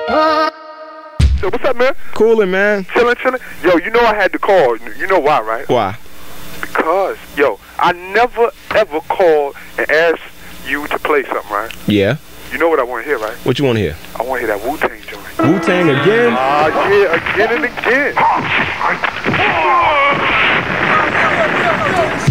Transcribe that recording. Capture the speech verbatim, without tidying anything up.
So what's up, man? Coolin', man. Chillin', chillin'. Yo, you know I had to call. You know why, right? Why? Because, yo, I never ever called and asked you to play something, right? Yeah. You know what I want to hear, right? What you want to hear? I want to hear that Wu-Tang joint. Wu-Tang again? Ah, uh, yeah, again and again.